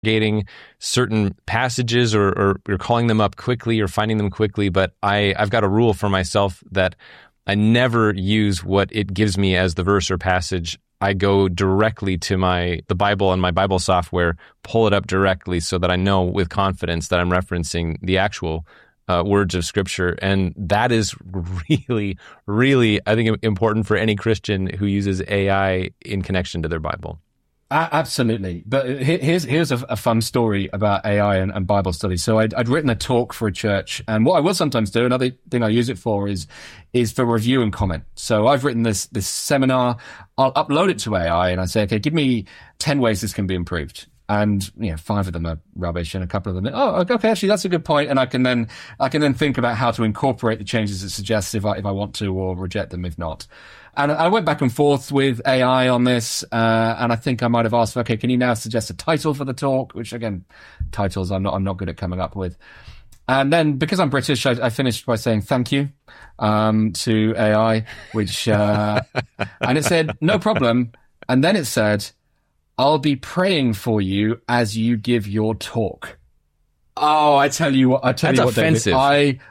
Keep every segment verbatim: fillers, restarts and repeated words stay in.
interrogating certain passages or, or you're calling them up quickly or finding them quickly. But I, I've got a rule for myself that I never use what it gives me as the verse or passage. I go directly to my the Bible and my Bible software, pull it up directly so that I know with confidence that I'm referencing the actual uh, words of Scripture. And that is really, really, I think, important for any Christian who uses A I in connection to their Bible. Uh, absolutely. But here's here's a, a fun story about A I and, and Bible study. So I'd, I'd written a talk for a church, and what I will sometimes do, another thing I use it for is is for review and comment. So I've written this this seminar, I'll upload it to A I, and I say, okay, give me ten ways this can be improved. And you know, five of them are rubbish, and a couple of them, oh, okay, actually that's a good point, and I can then I can then think about how to incorporate the changes it suggests if I if I want to, or reject them if not. And I went back and forth with A I on this, uh, and I think I might have asked, okay, can you now suggest a title for the talk? Which again, titles I'm not I'm not good at coming up with. And then because I'm British, I, I finished by saying thank you um, to A I, which uh, and it said no problem, and then it said, I'll be praying for you as you give your talk. Oh, I tell you what, I tell That's you what, offensive. David,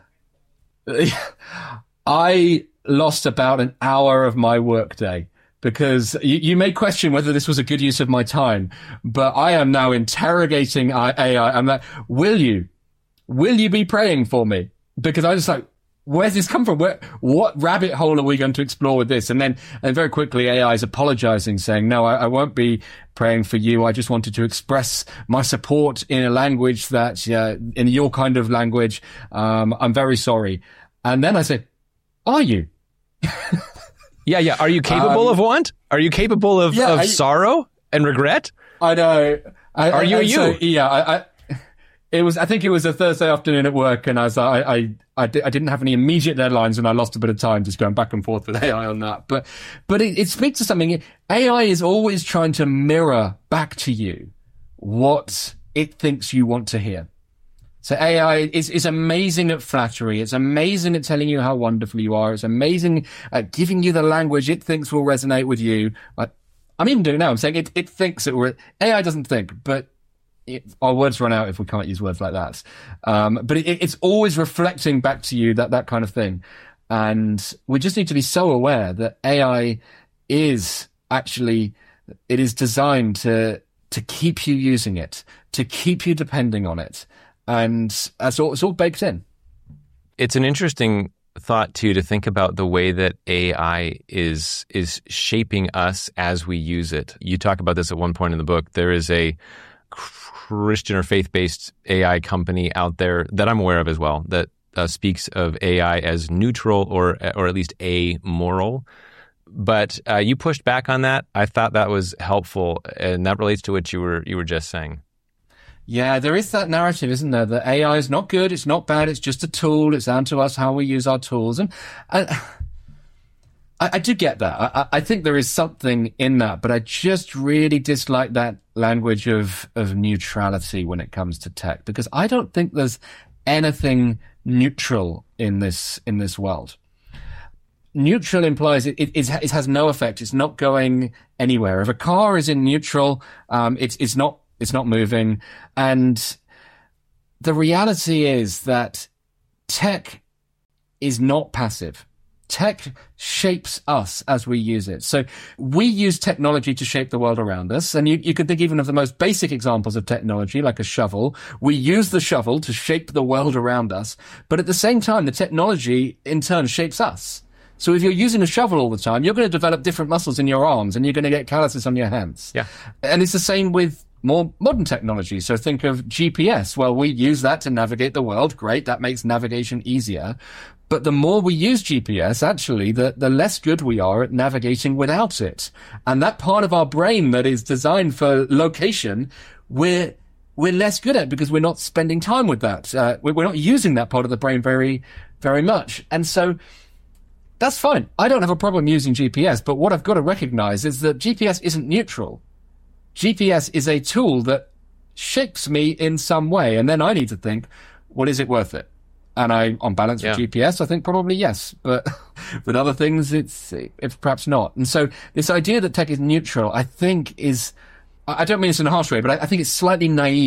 I I lost about an hour of my workday because you, you may question whether this was a good use of my time, but I am now interrogating A I. I'm like, will you, will you be praying for me? Because I was like, where's this come from? Where, what rabbit hole are we going to explore with this? And then, and very quickly, A I is apologizing, saying, no, I, I won't be praying for you. I just wanted to express my support in a language that, uh, in your kind of language. Um, I'm very sorry. And then I said, are you? yeah, yeah. Are you capable um, of want? Are you capable of, yeah, of I, sorrow and regret? I know. I, Are you I, a you? So, yeah, I, I, it was, I think it was a Thursday afternoon at work, and I was, I, I, I, di- I didn't have any immediate deadlines, and I lost a bit of time just going back and forth with A I on that. But, but it, it speaks to something. A I is always trying to mirror back to you what it thinks you want to hear. So A I is, is amazing at flattery. It's amazing at telling you how wonderful you are. It's amazing at giving you the language it thinks will resonate with you. I, I'm even doing it now. I'm saying it, it thinks it will. A I doesn't think, but it, our words run out if we can't use words like that. Um, but it, it's always reflecting back to you that, that kind of thing. And we just need to be so aware that A I is actually, it is designed to, to keep you using it, to keep you depending on it. And it's all, it's all baked in. It's an interesting thought, too, to think about the way that A I is is shaping us as we use it. You talk about this at one point in the book. There is a Christian or faith-based A I company out there that I'm aware of as well that uh, speaks of A I as neutral or or at least amoral. But uh, you pushed back on that. I thought that was helpful, and that relates to what you were you were just saying. Yeah, there is that narrative, isn't there? That A I is not good, it's not bad, it's just a tool. It's down to us how we use our tools. And I, I, I do get that. I, I think there is something in that, but I just really dislike that language of, of neutrality when it comes to tech, because I don't think there's anything neutral in this in this world. Neutral implies it, it, it has no effect. It's not going anywhere. If a car is in neutral, um, it's it's not. It's not moving. And the reality is that tech is not passive. Tech shapes us as we use it. So we use technology to shape the world around us. And you, you could think even of the most basic examples of technology, like a shovel. We use the shovel to shape the world around us. But at the same time, the technology in turn shapes us. So if you're using a shovel all the time, you're going to develop different muscles in your arms and you're going to get calluses on your hands. Yeah. And it's the same with more modern technology. So think of G P S. Well, we use that to navigate the world. Great. That makes navigation easier. But the more we use G P S, actually, the, the less good we are at navigating without it. And that part of our brain that is designed for location, we're, we're less good at because we're not spending time with that. Uh, we're not using that part of the brain very, very much. And so that's fine. I don't have a problem using G P S, but what I've got to recognize is that G P S isn't neutral. G P S is a tool that shapes me in some way. And then I need to think, well, is it worth it? And I, on balance yeah. with G P S, I think probably yes. But with other things, it's, it's perhaps not. And so this idea that tech is neutral, I think is, I don't mean this in a harsh way, but I, I think it's slightly naive.